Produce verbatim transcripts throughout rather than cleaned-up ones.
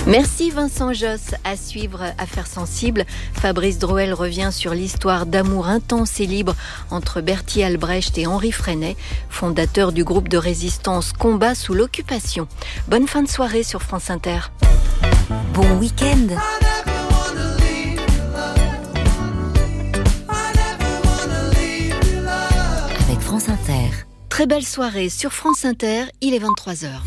Merci Vincent Josse. À suivre Affaires sensibles, Fabrice Drouel revient sur l'histoire d'amour intense et libre entre Bertolt Albrecht et Henri Freinet, fondateur du groupe de résistance Combat sous l'occupation. Bonne fin de soirée sur France Inter. Bon week-end. Avec France Inter. Très belle soirée sur France Inter, il est vingt-trois heures.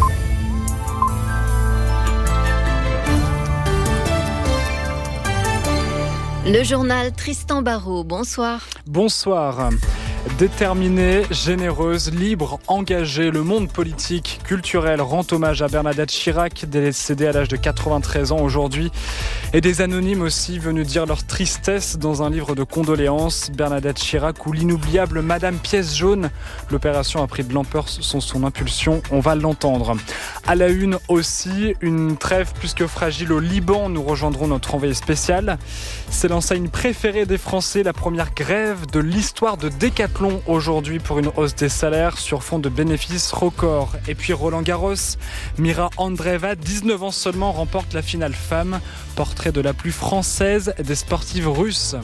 Le journal Tristan Barraud, bonsoir. Bonsoir. Déterminée, généreuse, libre, engagée, le monde politique, culturel rend hommage à Bernadette Chirac, décédée à l'âge de quatre-vingt-treize ans aujourd'hui, et des anonymes aussi venus dire leur tristesse dans un livre de condoléances. Bernadette Chirac ou l'inoubliable Madame Pièce Jaune. L'opération a pris de l'ampleur sans son impulsion, on va l'entendre. À la une aussi, une trêve plus que fragile au Liban. Nous rejoindrons notre envoyé spécial. C'est l'enseigne préférée des Français, la première grève de l'histoire de Décathlon aujourd'hui pour une hausse des salaires sur fond de bénéfices records. Et puis Roland Garros, Mira Andreeva, dix-neuf ans seulement, remporte la finale femme. Portrait de la plus française des sportives russes.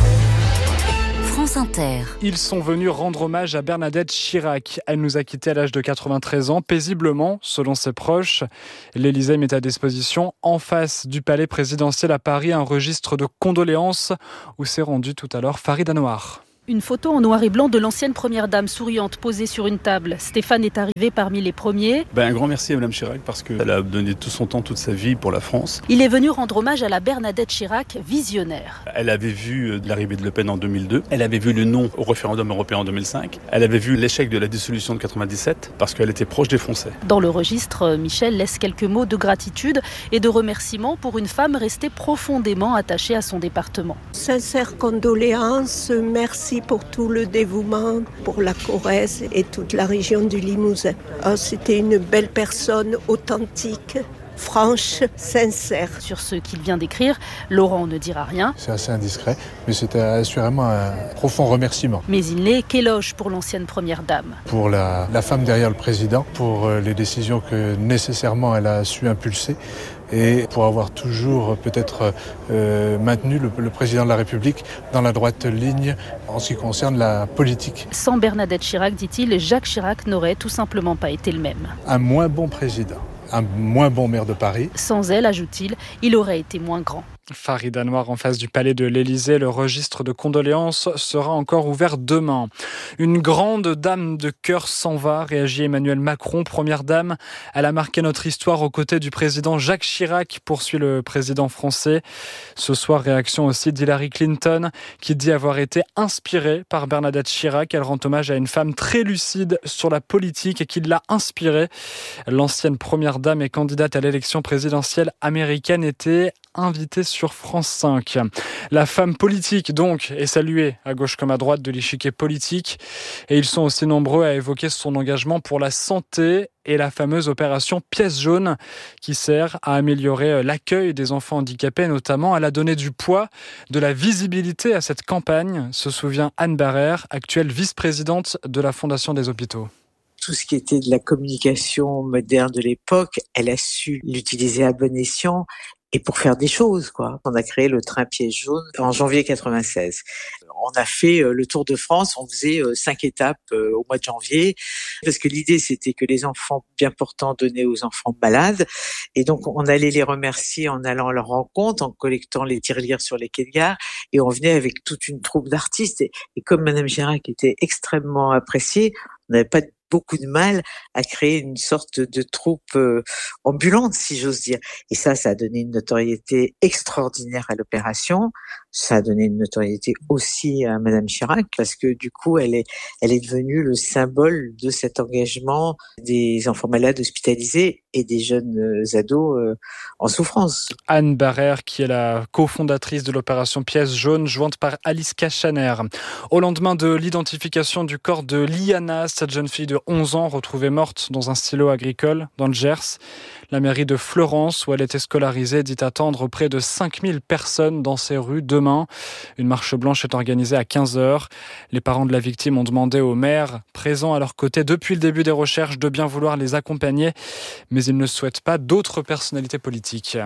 France Inter. Ils sont venus rendre hommage à Bernadette Chirac. Elle nous a quittés à l'âge de quatre-vingt-treize ans, paisiblement, selon ses proches. L'Élysée met à disposition, en face du palais présidentiel à Paris, un registre de condoléances où s'est rendu tout à l'heure Farid Anouar. Une photo en noir et blanc de l'ancienne première dame souriante posée sur une table. Stéphane est arrivé parmi les premiers. Ben, un grand merci à Mme Chirac parce qu'elle a donné tout son temps, toute sa vie pour la France. Il est venu rendre hommage à la Bernadette Chirac, visionnaire. Elle avait vu l'arrivée de Le Pen en deux mille deux. Elle avait vu le non au référendum européen en deux mille cinq. Elle avait vu l'échec de la dissolution de quatre-vingt-dix-sept parce qu'elle était proche des Français. Dans le registre, Michel laisse quelques mots de gratitude et de remerciement pour une femme restée profondément attachée à son département. Sincères condoléances, merci pour tout le dévouement pour la Corrèze et toute la région du Limousin. Oh, c'était une belle personne, authentique, franche, sincère. Sur ce qu'il vient d'écrire, Laurent ne dira rien. C'est assez indiscret, mais c'était assurément un profond remerciement. Mais il n'est qu'éloge pour l'ancienne première dame. Pour la, la femme derrière le président, pour les décisions que nécessairement elle a su impulser, et pour avoir toujours peut-être euh, maintenu le, le président de la République dans la droite ligne en ce qui concerne la politique. Sans Bernadette Chirac, dit-il, Jacques Chirac n'aurait tout simplement pas été le même. Un moins bon président, un moins bon maire de Paris. Sans elle, ajoute-t-il, il aurait été moins grand. Farid Anouar en face du palais de l'Élysée. Le registre de condoléances sera encore ouvert demain. Une grande dame de cœur s'en va, réagit Emmanuel Macron, première dame. Elle a marqué notre histoire aux côtés du président Jacques Chirac, poursuit le président français. Ce soir, réaction aussi d'Hillary Clinton, qui dit avoir été inspirée par Bernadette Chirac. Elle rend hommage à une femme très lucide sur la politique et qui l'a inspirée. L'ancienne première dame et candidate à l'élection présidentielle américaine était invitée sur France cinq. La femme politique, donc, est saluée à gauche comme à droite de l'échiquier politique. Et ils sont aussi nombreux à évoquer son engagement pour la santé et la fameuse opération Pièce Jaune qui sert à améliorer l'accueil des enfants handicapés notamment. Elle a donné du poids, de la visibilité à cette campagne, se souvient Anne Barrère, actuelle vice-présidente de la Fondation des hôpitaux. Tout ce qui était de la communication moderne de l'époque, elle a su l'utiliser à bon escient. Et pour faire des choses, quoi. On a créé le train Pièce Jaune en janvier quatre-vingt-seize. On a fait le Tour de France, on faisait cinq étapes au mois de janvier, parce que l'idée c'était que les enfants bien portants donnaient aux enfants malades, et donc on allait les remercier en allant à leur rencontre, en collectant les tirelires sur les quais de gare, et on venait avec toute une troupe d'artistes, et, et comme Madame Chirac était extrêmement appréciée, on n'avait pas beaucoup de mal à créer une sorte de troupe euh, ambulante, si j'ose dire. Et ça, ça a donné une notoriété extraordinaire à l'opération. Ça a donné une notoriété aussi à Madame Chirac, parce que du coup, elle est, elle est devenue le symbole de cet engagement des enfants malades hospitalisés et des jeunes ados euh, en souffrance. Anne Barrère, qui est la cofondatrice de l'opération Pièce Jaune, jointe par Alice Cachaner. Au lendemain de l'identification du corps de Liana, cette jeune fille de onze ans retrouvée morte dans un silo agricole dans le Gers, La mairie de Florence, où elle était scolarisée, dit attendre près de cinq mille personnes dans ses rues demain. Une marche blanche est organisée à quinze heures. Les parents de la victime ont demandé au maire, présent à leur côté depuis le début des recherches, de bien vouloir les accompagner, mais ils ne souhaitent pas d'autres personnalités politiques.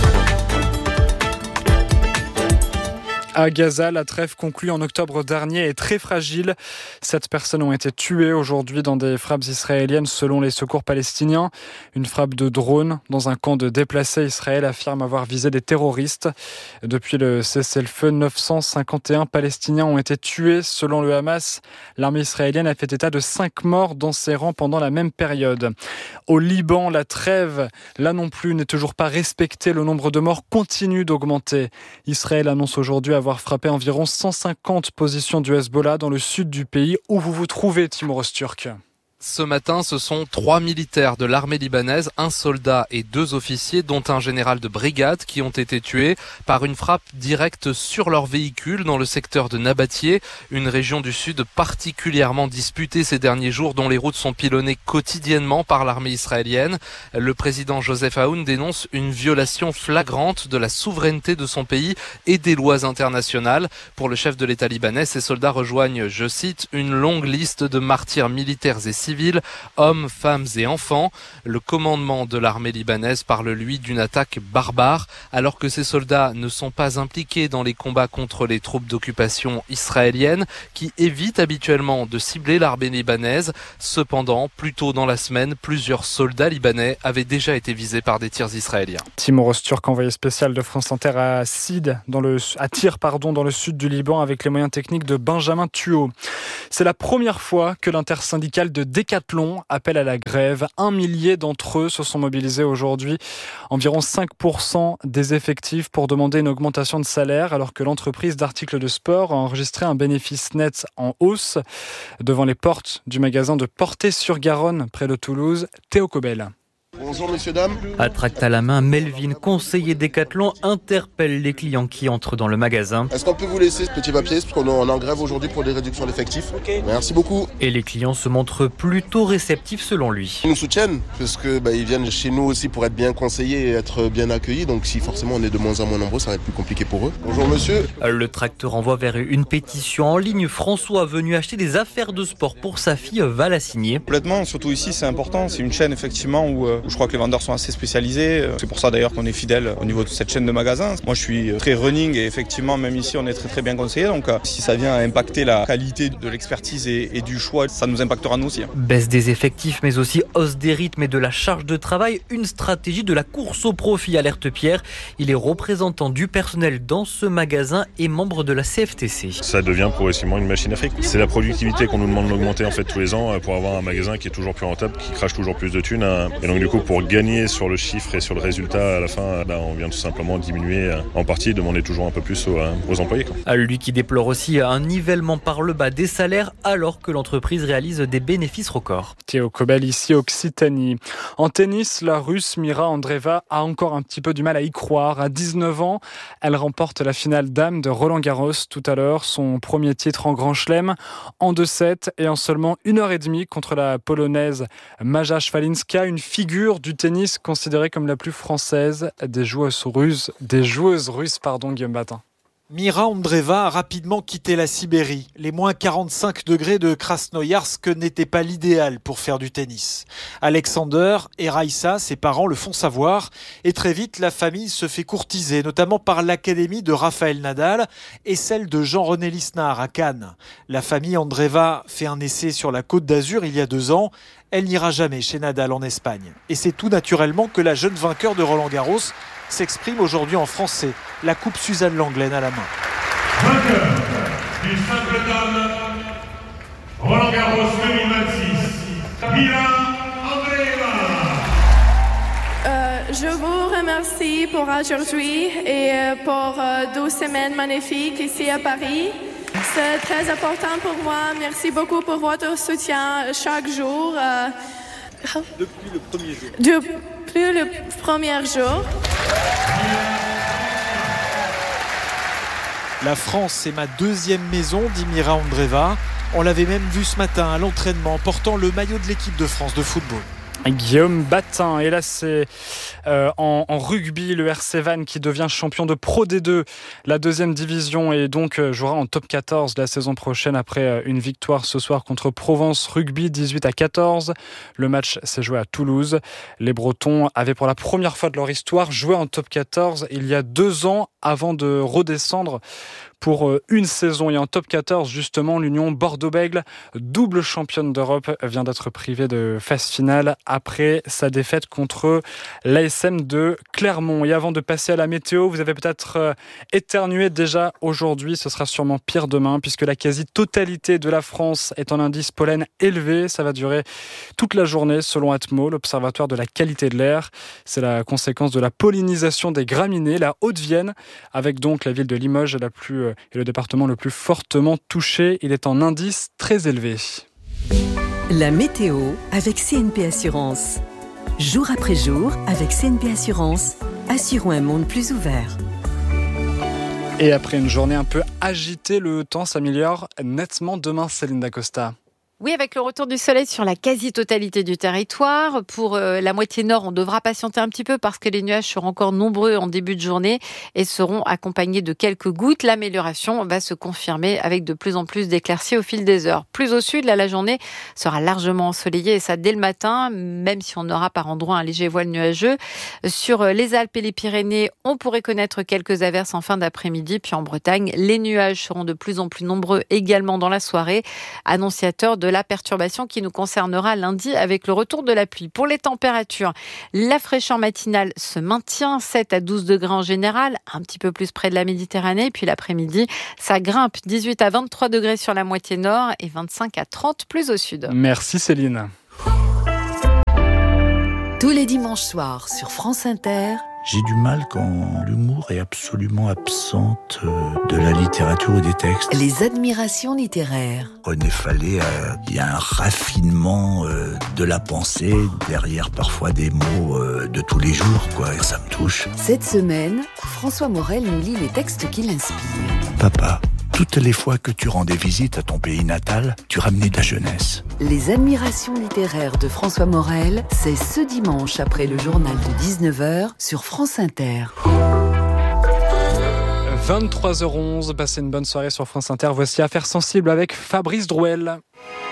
À Gaza, la trêve conclue en octobre dernier est très fragile. Sept personnes ont été tuées aujourd'hui dans des frappes israéliennes selon les secours palestiniens. Une frappe de drone dans un camp de déplacés. Israël affirme avoir visé des terroristes. Depuis le cessez-le-feu, neuf cent cinquante et un Palestiniens ont été tués selon le Hamas. L'armée israélienne a fait état de cinq morts dans ses rangs pendant la même période. Au Liban, la trêve, là non plus, n'est toujours pas respectée. Le nombre de morts continue d'augmenter. Israël annonce aujourd'hui avoir frappé environ cent cinquante positions du Hezbollah dans le sud du pays. Où vous vous trouvez, Timur Öztürk ? Ce matin, ce sont trois militaires de l'armée libanaise, un soldat et deux officiers, dont un général de brigade, qui ont été tués par une frappe directe sur leur véhicule dans le secteur de Nabatieh, une région du sud particulièrement disputée ces derniers jours, dont les routes sont pilonnées quotidiennement par l'armée israélienne. Le président Joseph Aoun dénonce une violation flagrante de la souveraineté de son pays et des lois internationales. Pour le chef de l'État libanais, ces soldats rejoignent, je cite, une longue liste de martyrs militaires et civils, civils, hommes, femmes et enfants. Le commandement de l'armée libanaise parle, lui, d'une attaque barbare, alors que ces soldats ne sont pas impliqués dans les combats contre les troupes d'occupation israéliennes, qui évitent habituellement de cibler l'armée libanaise. Cependant, plus tôt dans la semaine, plusieurs soldats libanais avaient déjà été visés par des tirs israéliens. Timur Öztürk, envoyé spécial de France Inter à Sid, dans le, à Tyr, pardon, dans le sud du Liban, avec les moyens techniques de Benjamin Thuot. C'est la première fois que l'intersyndicale de Décathlon appelle à la grève. Un millier d'entre eux se sont mobilisés aujourd'hui. Environ cinq pour cent des effectifs pour demander une augmentation de salaire, alors que l'entreprise d'articles de sport a enregistré un bénéfice net en hausse. Devant les portes du magasin de Portet-sur-Garonne, près de Toulouse, Théo Cobel. Bonjour messieurs, dames. À tract à la main, Melvin, conseiller Décathlon, interpelle les clients qui entrent dans le magasin. Est-ce qu'on peut vous laisser ce petit papier, parce qu'on est en grève aujourd'hui pour des réductions d'effectifs. Okay. Merci beaucoup. Et les clients se montrent plutôt réceptifs selon lui. Ils nous soutiennent, parce que bah, ils viennent chez nous aussi pour être bien conseillés et être bien accueillis. Donc si forcément on est de moins en moins nombreux, ça va être plus compliqué pour eux. Bonjour monsieur. Le tract renvoie vers une pétition en ligne. François, venu acheter des affaires de sport pour sa fille, va la signer. Complètement, surtout ici c'est important. C'est une chaîne effectivement où... Euh, Je crois que les vendeurs sont assez spécialisés. C'est pour ça d'ailleurs qu'on est fidèle au niveau de cette chaîne de magasins. Moi je suis très running et effectivement même ici on est très très bien conseillé. Donc si ça vient à impacter la qualité de l'expertise et, et du choix, ça nous impactera nous aussi. Baisse des effectifs mais aussi hausse des rythmes et de la charge de travail. Une stratégie de la course au profit, alerte Pierre. Il est représentant du personnel dans ce magasin et membre de la C F T C. Ça devient progressivement une machine à fric. C'est la productivité qu'on nous demande d'augmenter en fait tous les ans pour avoir un magasin qui est toujours plus rentable, qui crache toujours plus de thunes. Et donc du coup pour gagner sur le chiffre et sur le résultat à la fin, là, on vient tout simplement diminuer en partie, demander toujours un peu plus aux, aux employés. Quoi. Lui qui déplore aussi un nivellement par le bas des salaires alors que l'entreprise réalise des bénéfices records. Théo Cobel ici, Occitanie. En tennis, la Russe Mira Andreeva a encore un petit peu du mal à y croire. À dix-neuf ans, elle remporte la finale dames de Roland-Garros tout à l'heure, son premier titre en Grand Chelem, en deux sept et en seulement une heure et demie contre la Polonaise Maja Szwalinska, une figure du tennis considérée comme la plus française des joueuses russes, des joueuses russes, pardon, Guillaume Batin. Mira Andreeva a rapidement quitté la Sibérie. Les moins quarante-cinq degrés de Krasnoyarsk n'étaient pas l'idéal pour faire du tennis. Alexander et Raïssa, ses parents, le font savoir. Et très vite, la famille se fait courtiser, notamment par l'académie de Raphaël Nadal et celle de Jean-René Lisnard à Cannes. La famille Andreeva fait un essai sur la Côte d'Azur il y a deux ans. Elle n'ira jamais chez Nadal en Espagne. Et c'est tout naturellement que la jeune vainqueur de Roland-Garros s'exprime aujourd'hui en français. La coupe Suzanne Lenglen à la main. Vainqueur du simple dame Roland-Garros deux mille vingt-six, Mira Andreeva. Euh, je vous remercie pour aujourd'hui et pour euh, deux semaines magnifiques ici à Paris. C'est très important pour moi. Merci beaucoup pour votre soutien chaque jour. Euh, Depuis le premier jour. Depuis le premier jour. La France, c'est ma deuxième maison, dit Mira Andreeva. On l'avait même vue ce matin à l'entraînement, portant le maillot de l'équipe de France de football. Guillaume Batin. Et là, c'est euh, en, en rugby, le R C Vannes qui devient champion de Pro D deux, la deuxième division, et donc euh, jouera en top quatorze la saison prochaine après euh, une victoire ce soir contre Provence Rugby dix-huit à quatorze. Le match s'est joué à Toulouse. Les Bretons avaient pour la première fois de leur histoire joué en top quatorze il y a deux ans avant de redescendre pour une saison. Et en top quatorze, justement, l'Union Bordeaux-Bègles, double championne d'Europe, vient d'être privée de phase finale après sa défaite contre l'A S M de Clermont. Et avant de passer à la météo, vous avez peut-être éternué déjà aujourd'hui, ce sera sûrement pire demain, puisque la quasi-totalité de la France est en indice pollen élevé. Ça va durer toute la journée, selon Atmo, l'Observatoire de la qualité de l'air. C'est la conséquence de la pollinisation des graminées, la Haute-Vienne, avec donc la ville de Limoges la plus et le département le plus fortement touché. Il est en indice très élevé. La météo avec C N P Assurance. Jour après jour, avec C N P Assurance, assurons un monde plus ouvert. Et après une journée un peu agitée, le temps s'améliore nettement demain, Céline Dacosta. Oui, avec le retour du soleil sur la quasi-totalité du territoire. Pour euh, la moitié nord, on devra patienter un petit peu parce que les nuages seront encore nombreux en début de journée et seront accompagnés de quelques gouttes. L'amélioration va se confirmer avec de plus en plus d'éclaircies au fil des heures. Plus au sud, là, la journée sera largement ensoleillée et ça dès le matin, même si on aura par endroits un léger voile nuageux. Sur les Alpes et les Pyrénées, on pourrait connaître quelques averses en fin d'après-midi. Puis en Bretagne, les nuages seront de plus en plus nombreux également dans la soirée, annonciateur de la perturbation qui nous concernera lundi avec le retour de la pluie. Pour les températures, la fraîcheur matinale se maintient, sept à douze degrés en général, un petit peu plus près de la Méditerranée. Puis l'après-midi, ça grimpe, dix-huit à vingt-trois degrés sur la moitié nord et vingt-cinq à trente plus au sud. Merci Céline. Tous les dimanches soirs sur France Inter. J'ai du mal quand l'humour est absolument absente de la littérature ou des textes. Les admirations littéraires. René Fallet, il y a un raffinement euh, de la pensée derrière parfois des mots euh, de tous les jours, quoi. Et ça me touche. Cette semaine, François Morel nous lit les textes qui l'inspirent. Papa, toutes les fois que tu rendais visite à ton pays natal, tu ramenais ta jeunesse. Les admirations littéraires de François Morel, c'est ce dimanche après le journal de dix-neuf heures sur France Inter. vingt-trois heures onze, passez une bonne soirée sur France Inter. Voici Affaires sensibles avec Fabrice Drouel.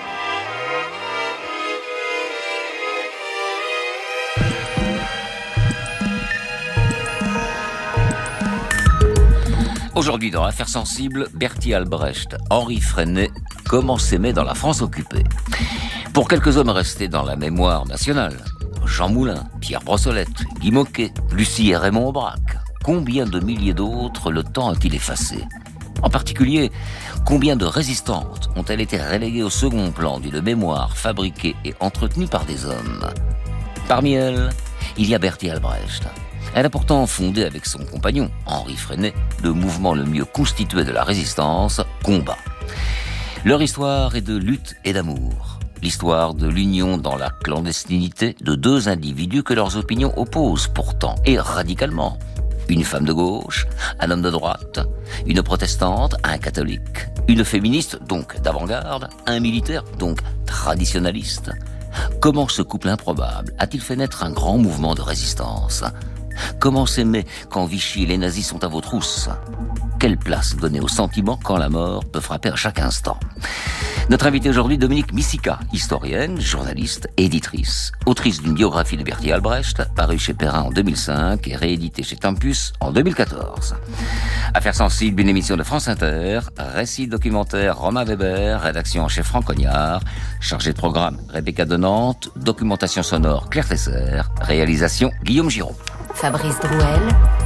Aujourd'hui dans Affaires sensibles, Bertie Albrecht, Henri Freinet, comment s'aimer dans la France occupée. Pour quelques hommes restés dans la mémoire nationale, Jean Moulin, Pierre Brossolette, Guy Môquet, Lucie et Raymond Aubrac, combien de milliers d'autres le temps a-t-il effacé ? En particulier, combien de résistantes ont-elles été reléguées au second plan d'une mémoire fabriquée et entretenue par des hommes ? Parmi elles, il y a Bertie Albrecht. Elle a pourtant fondé avec son compagnon, Henri Freinet, le mouvement le mieux constitué de la résistance, Combat. Leur histoire est de lutte et d'amour. L'histoire de l'union dans la clandestinité de deux individus que leurs opinions opposent pourtant, et radicalement. Une femme de gauche, un homme de droite, une protestante, un catholique, une féministe, donc d'avant-garde, un militaire, donc traditionnaliste. Comment ce couple improbable a-t-il fait naître un grand mouvement de résistance ? Comment s'aimer quand Vichy et les nazis sont à vos trousses ? Quelle place donner au sentiment quand la mort peut frapper à chaque instant ? Notre invitée aujourd'hui, Dominique Missika, historienne, journaliste, éditrice, autrice d'une biographie de Bertie Albrecht, parue chez Perrin en deux mille cinq et rééditée chez Tempus en deux mille quatorze. Affaires sensibles, une émission de France Inter, récit documentaire Romain Weber, rédaction chez Franck Cognard, chargé de programme Rebecca de Nantes, documentation sonore Claire Tesser, réalisation Guillaume Giraud. Fabrice Drouel.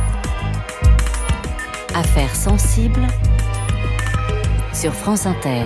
Affaires sensibles sur France Inter.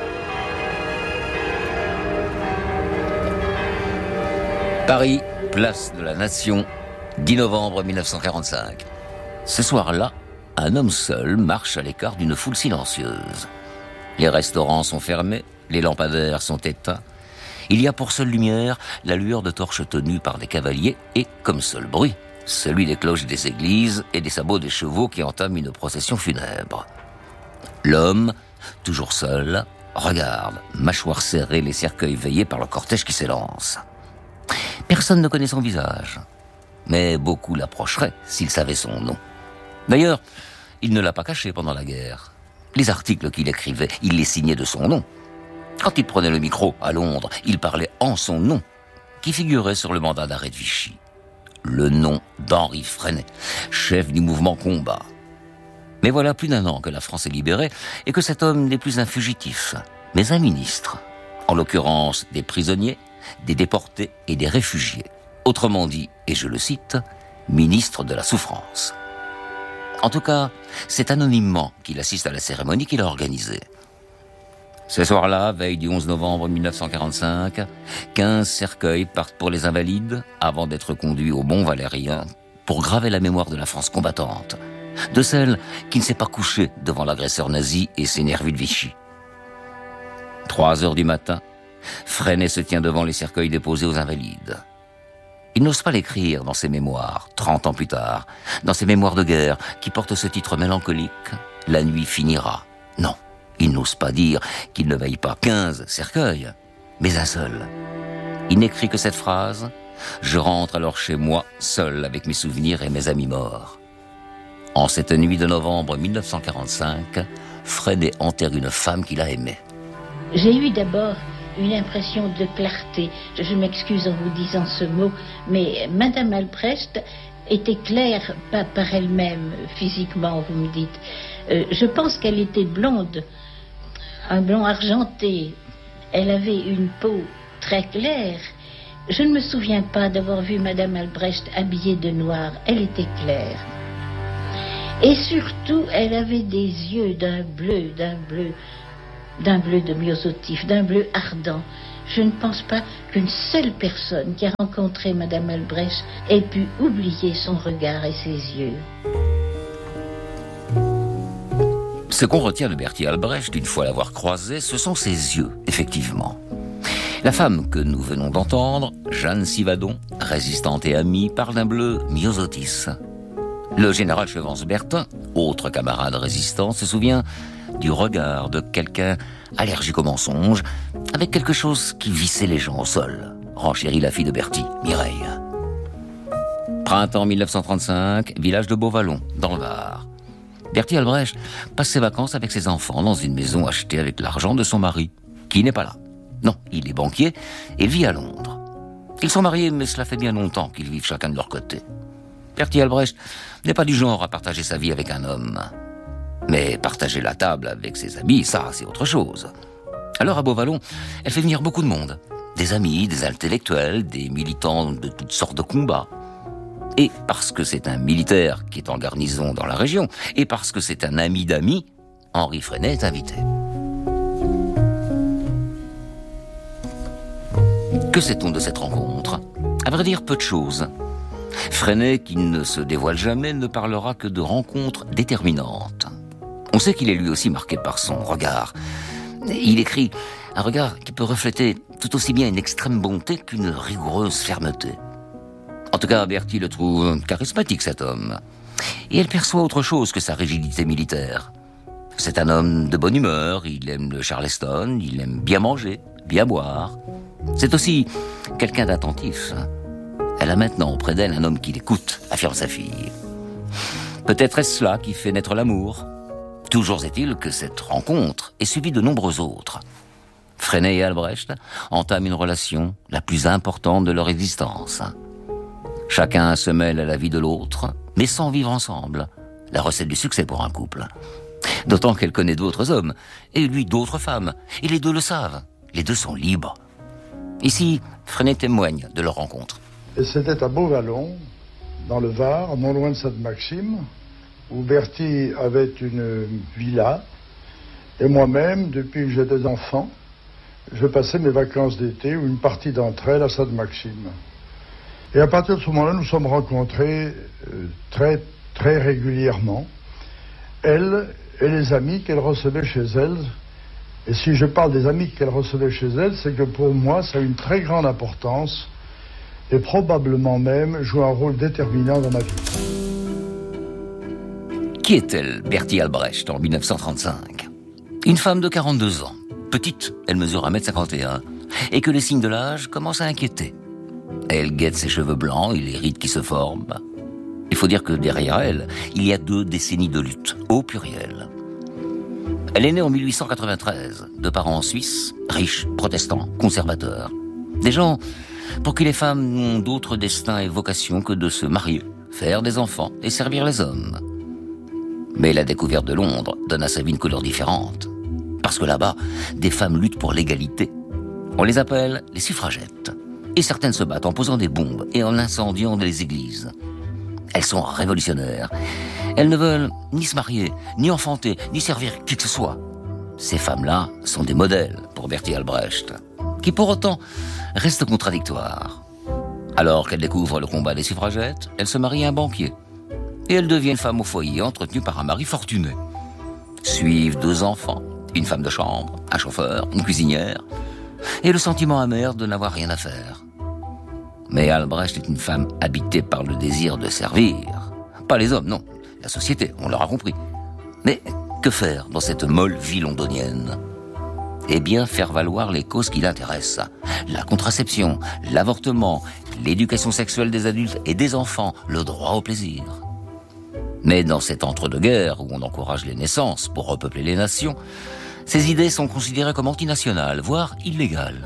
Paris, place de la Nation, dix novembre mille neuf cent quarante-cinq. Ce soir-là, un homme seul marche à l'écart d'une foule silencieuse. Les restaurants sont fermés, les lampadaires sont éteints. Il y a pour seule lumière la lueur de torches tenues par des cavaliers et, comme seul bruit, celui des cloches des églises et des sabots des chevaux qui entament une procession funèbre. L'homme, toujours seul, regarde, mâchoire serrée, les cercueils veillés par le cortège qui s'élance. Personne ne connaît son visage, mais beaucoup l'approcheraient s'ils savaient son nom. D'ailleurs, il ne l'a pas caché pendant la guerre. Les articles qu'il écrivait, il les signait de son nom. Quand il prenait le micro à Londres, il parlait en son nom, qui figurait sur le mandat d'arrêt de Vichy. Le nom d'Henri Freinet, chef du mouvement Combat. Mais voilà plus d'un an que la France est libérée et que cet homme n'est plus un fugitif, mais un ministre. En l'occurrence des prisonniers, des déportés et des réfugiés. Autrement dit, et je le cite, ministre de la souffrance. En tout cas, c'est anonymement qu'il assiste à la cérémonie qu'il a organisée. Ce soir-là, veille du onze novembre mille neuf cent quarante-cinq, quinze cercueils partent pour les Invalides avant d'être conduits au Mont Valérien pour graver la mémoire de la France combattante, de celle qui ne s'est pas couchée devant l'agresseur nazi et ses nervis de Vichy. Trois heures du matin, Freinet se tient devant les cercueils déposés aux Invalides. Il n'ose pas l'écrire dans ses mémoires, trente ans plus tard, dans ses mémoires de guerre qui portent ce titre mélancolique, « La nuit finira ». Non. Il n'ose pas dire qu'il ne veille pas quinze cercueils, mais un seul. Il n'écrit que cette phrase « Je rentre alors chez moi, seul avec mes souvenirs et mes amis morts ». En cette nuit de novembre mille neuf cent quarante-cinq, Freinet enterre une femme qu'il a aimée. J'ai eu d'abord une impression de clarté. Je m'excuse en vous disant ce mot, mais Madame Albrecht était claire, pas par elle-même, physiquement, vous me dites. Euh, je pense qu'elle était blonde, un blond argenté. Elle avait une peau très claire. Je ne me souviens pas d'avoir vu Madame Albrecht habillée de noir. Elle était claire. Et surtout, elle avait des yeux d'un bleu, d'un bleu, d'un bleu de myosotif, d'un bleu ardent. Je ne pense pas qu'une seule personne qui a rencontré Madame Albrecht ait pu oublier son regard et ses yeux. Ce qu'on retient de Berthier Albrecht, une fois l'avoir croisé, ce sont ses yeux, effectivement. La femme que nous venons d'entendre, Jeanne Sivadon, résistante et amie, parle d'un bleu myosotis. Le général Chevance-Bertin, autre camarade résistant, se souvient du regard de quelqu'un allergique au mensonge, avec quelque chose qui vissait les gens au sol, renchérit la fille de Berthier, Mireille. Printemps mille neuf cent trente-cinq, village de Beauvallon, dans le Var. Berthier Albrecht passe ses vacances avec ses enfants dans une maison achetée avec l'argent de son mari, qui n'est pas là. Non, il est banquier et vit à Londres. Ils sont mariés, mais cela fait bien longtemps qu'ils vivent chacun de leur côté. Berthier Albrecht n'est pas du genre à partager sa vie avec un homme. Mais partager la table avec ses amis, ça, c'est autre chose. Alors à Beauvallon, elle fait venir beaucoup de monde. Des amis, des intellectuels, des militants de toutes sortes de combats. Et parce que c'est un militaire qui est en garnison dans la région, et parce que c'est un ami d'amis, Henri Freinet est invité. Que sait-on de cette rencontre ? À vrai dire, peu de choses. Freinet, qui ne se dévoile jamais, ne parlera que de rencontres déterminantes. On sait qu'il est lui aussi marqué par son regard. Il écrit un regard qui peut refléter tout aussi bien une extrême bonté qu'une rigoureuse fermeté. En tout cas, Berthier le trouve charismatique, cet homme. Et elle perçoit autre chose que sa rigidité militaire. C'est un homme de bonne humeur, il aime le Charleston, il aime bien manger, bien boire. C'est aussi quelqu'un d'attentif. Elle a maintenant auprès d'elle un homme qui l'écoute, affirme sa fille. Peut-être est-ce cela qui fait naître l'amour. Toujours est-il que cette rencontre est suivie de nombreux autres. Freinet et Albrecht entament une relation la plus importante de leur existence. Chacun se mêle à la vie de l'autre, mais sans vivre ensemble. La recette du succès pour un couple. D'autant qu'elle connaît d'autres hommes, et lui d'autres femmes. Et les deux le savent. Les deux sont libres. Ici, Freinet témoigne de leur rencontre. Et c'était à Beauvallon, dans le Var, non loin de Sainte-Maxime, où Berthier avait une villa. Et moi-même, depuis que j'étais enfant, je passais mes vacances d'été, ou une partie d'entre elles, à Sainte-Maxime. Et à partir de ce moment-là, nous sommes rencontrés euh, très, très régulièrement. Elle et les amis qu'elle recevait chez elle. Et si je parle des amis qu'elle recevait chez elle, c'est que pour moi, ça a une très grande importance et probablement même joue un rôle déterminant dans ma vie. Qui est-elle, Berthier Albrecht, en mille neuf cent trente-cinq ? Une femme de quarante-deux ans, petite, elle mesure un mètre cinquante et un, et que les signes de l'âge commencent à inquiéter. Elle guette ses cheveux blancs et les rides qui se forment. Il faut dire que derrière elle, il y a deux décennies de lutte, au pluriel. Elle est née en mille huit cent quatre-vingt-treize, de parents suisses, riches, protestants, conservateurs. Des gens pour qui les femmes n'ont d'autre destin et vocation que de se marier, faire des enfants et servir les hommes. Mais la découverte de Londres donne à sa vie une couleur différente. Parce que là-bas, des femmes luttent pour l'égalité. On les appelle les suffragettes. Et certaines se battent en posant des bombes et en incendiant des églises. Elles sont révolutionnaires. Elles ne veulent ni se marier, ni enfanter, ni servir qui que ce soit. Ces femmes-là sont des modèles pour Bertolt Albrecht, qui pour autant restent contradictoires. Alors qu'elle découvre le combat des suffragettes, elle se marie à un banquier. Et elle devient une femme au foyer entretenue par un mari fortuné. Suivent deux enfants, une femme de chambre, un chauffeur, une cuisinière, et le sentiment amer de n'avoir rien à faire. Mais Albrecht est une femme habitée par le désir de servir. Pas les hommes, non. La société, on l'aura compris. Mais que faire dans cette molle vie londonienne ? Eh bien, faire valoir les causes qui l'intéressent. La contraception, l'avortement, l'éducation sexuelle des adultes et des enfants, le droit au plaisir. Mais dans cet entre-deux-guerres où on encourage les naissances pour repeupler les nations, ces idées sont considérées comme antinationales, voire illégales.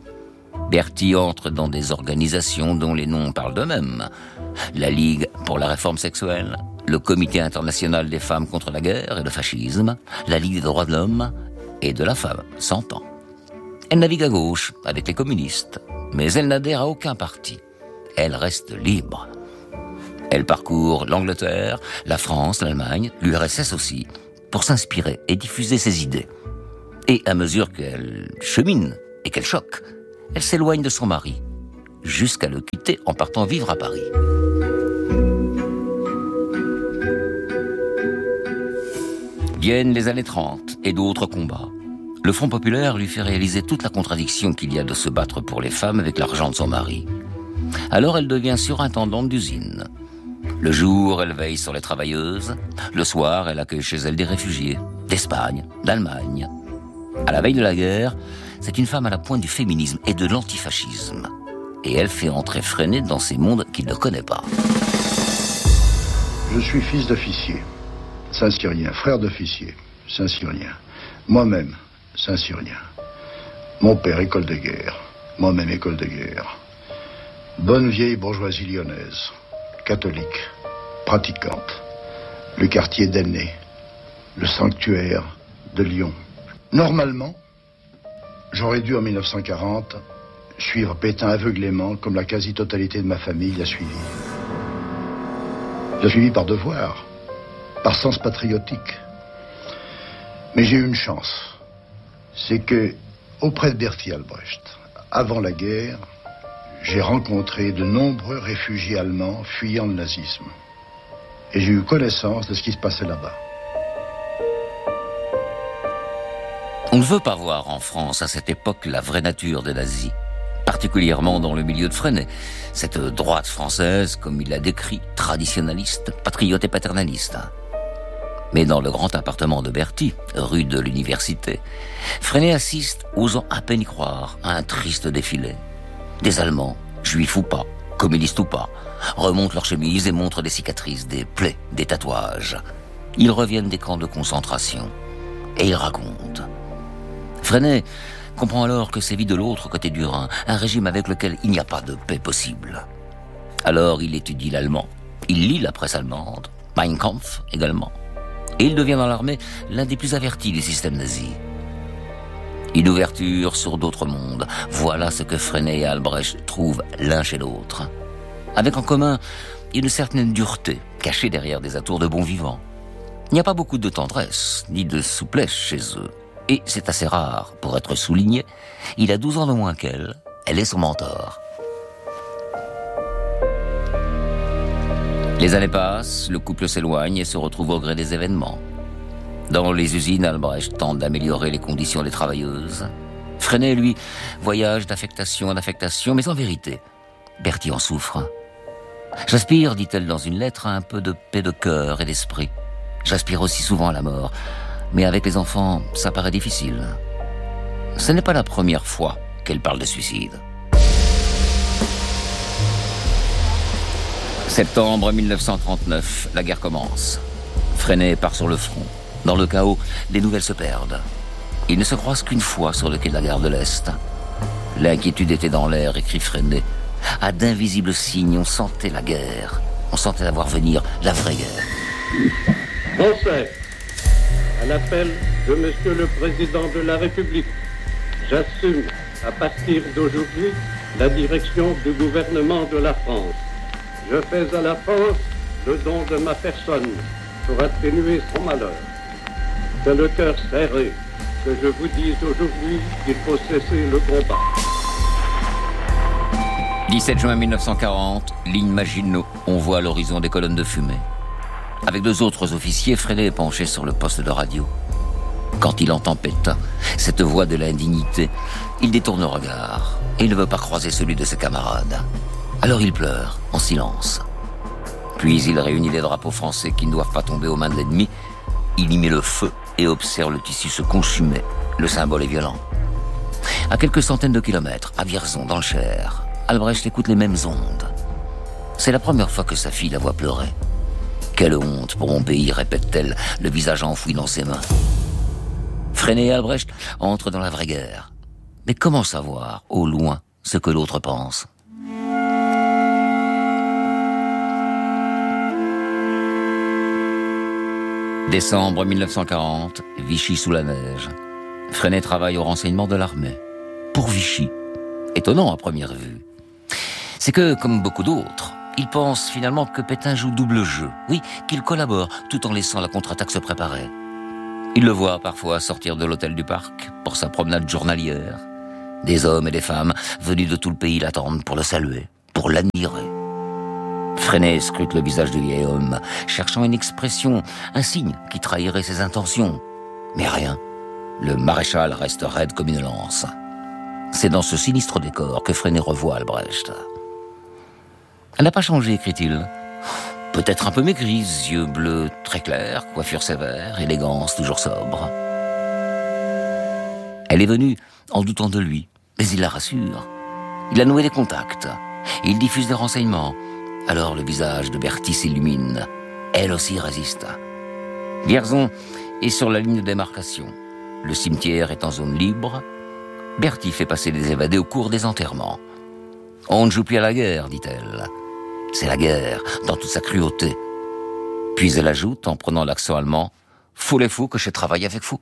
Bertie entre dans des organisations dont les noms parlent d'eux-mêmes. La Ligue pour la réforme sexuelle, le Comité international des femmes contre la guerre et le fascisme, la Ligue des droits de l'homme et de la femme, s'entend. Elle navigue à gauche avec les communistes, mais elle n'adhère à aucun parti. Elle reste libre. Elle parcourt l'Angleterre, la France, l'Allemagne, l'U R S S aussi, pour s'inspirer et diffuser ses idées. Et à mesure qu'elle chemine et qu'elle choque, elle s'éloigne de son mari, jusqu'à le quitter en partant vivre à Paris. Viennent les années trente et d'autres combats. Le Front populaire lui fait réaliser toute la contradiction qu'il y a de se battre pour les femmes avec l'argent de son mari. Alors elle devient surintendante d'usine. Le jour, elle veille sur les travailleuses. Le soir, elle accueille chez elle des réfugiés, d'Espagne, d'Allemagne. À la veille de la guerre, c'est une femme à la pointe du féminisme et de l'antifascisme. Et elle fait entrer Freinet dans ces mondes qu'il ne connaît pas. Je suis fils d'officier, Saint-Cyrien, frère d'officier, Saint-Cyrien. Moi-même, Saint-Cyrien. Mon père, école de guerre. Moi-même, école de guerre. Bonne vieille bourgeoisie lyonnaise, catholique, pratiquante. Le quartier d'Aulnay, le sanctuaire de Lyon. Normalement, j'aurais dû en mille neuf cent quarante suivre Pétain aveuglément comme la quasi-totalité de ma famille l'a suivi. Je l'ai suivi par devoir, par sens patriotique. Mais j'ai eu une chance. C'est que, auprès de Bertolt Albrecht, avant la guerre, j'ai rencontré de nombreux réfugiés allemands fuyant le nazisme. Et j'ai eu connaissance de ce qui se passait là-bas. On ne veut pas voir en France à cette époque la vraie nature des nazis, particulièrement dans le milieu de Freinet, cette droite française, comme il l'a décrit, traditionnaliste, patriote et paternaliste. Mais dans le grand appartement de Bertie, rue de l'Université, Freinet assiste, osant à peine y croire, à un triste défilé. Des Allemands, juifs ou pas, communistes ou pas, remontent leurs chemises et montrent des cicatrices, des plaies, des tatouages. Ils reviennent des camps de concentration. Et ils racontent. Freinet comprend alors que sévit de l'autre côté du Rhin, un régime avec lequel il n'y a pas de paix possible. Alors il étudie l'allemand, il lit la presse allemande, Mein Kampf également, et il devient dans l'armée l'un des plus avertis du système nazi. Une ouverture sur d'autres mondes, voilà ce que Freinet et Albrecht trouvent l'un chez l'autre. Avec en commun une certaine dureté, cachée derrière des atours de bon vivant. Il n'y a pas beaucoup de tendresse, ni de souplesse chez eux. Et c'est assez rare pour être souligné. Il a douze ans de moins qu'elle. Elle est son mentor. Les années passent, le couple s'éloigne et se retrouve au gré des événements. Dans les usines, Albrecht tente d'améliorer les conditions des travailleuses. Freinet, lui, voyage d'affectation en affectation, mais en vérité, Bertie en souffre. J'aspire, dit-elle dans une lettre, à un peu de paix de cœur et d'esprit. J'aspire aussi souvent à la mort. Mais avec les enfants, ça paraît difficile. Ce n'est pas la première fois qu'elle parle de suicide. Septembre mille neuf cent trente-neuf, la guerre commence. Freinet part sur le front. Dans le chaos, les nouvelles se perdent. Ils ne se croisent qu'une fois sur le quai de la gare de l'Est. L'inquiétude était dans l'air, écrit Freinet. À d'invisibles signes, on sentait la guerre. On sentait la voir venir, la vraie guerre. Français, à l'appel de Monsieur le Président de la République, j'assume à partir d'aujourd'hui la direction du gouvernement de la France. Je fais à la France le don de ma personne pour atténuer son malheur. C'est le cœur serré que je vous dise aujourd'hui qu'il faut cesser le combat. dix-sept juin mille neuf cent quarante, ligne Maginot, on voit à l'horizon des colonnes de fumée. Avec deux autres officiers, Freinet est penché sur le poste de radio. Quand il entend Pétain, cette voix de l'indignité, il détourne le regard et il ne veut pas croiser celui de ses camarades. Alors il pleure, en silence. Puis il réunit les drapeaux français qui ne doivent pas tomber aux mains de l'ennemi. Il y met le feu et observe le tissu se consumer. Le symbole est violent. À quelques centaines de kilomètres, à Vierzon, dans le Cher, Albrecht écoute les mêmes ondes. C'est la première fois que sa fille la voit pleurer. Quelle honte pour mon pays, répète-t-elle, le visage enfoui dans ses mains. Freinet et Albrecht entrent dans la vraie guerre. Mais comment savoir, au loin, ce que l'autre pense ? Décembre mille neuf cent quarante, Vichy sous la neige. Freinet travaille au renseignement de l'armée. Pour Vichy. Étonnant à première vue. C'est que, comme beaucoup d'autres, il pense finalement que Pétain joue double jeu. Oui, qu'il collabore tout en laissant la contre-attaque se préparer. Il le voit parfois sortir de l'hôtel du Parc pour sa promenade journalière. Des hommes et des femmes venus de tout le pays l'attendent pour le saluer, pour l'admirer. Freinet scrute le visage du vieil homme, cherchant une expression, un signe qui trahirait ses intentions. Mais rien. Le maréchal reste raide comme une lance. C'est dans ce sinistre décor que Freinet revoit Albrecht. Elle n'a pas changé, écrit-il. Peut-être un peu maigrise, yeux bleus très clairs, coiffure sévère, élégance toujours sobre. Elle est venue en doutant de lui, mais il la rassure. Il a noué des contacts. Il diffuse des renseignements. Alors le visage de Berthy s'illumine. Elle aussi résiste. Vierzon est sur la ligne de démarcation. Le cimetière est en zone libre. Berthy fait passer les évadés au cours des enterrements. On ne joue plus à la guerre, dit-elle. C'est la guerre, dans toute sa cruauté. Puis elle ajoute, en prenant l'accent allemand, « Fou les fous que je travaille avec vous ».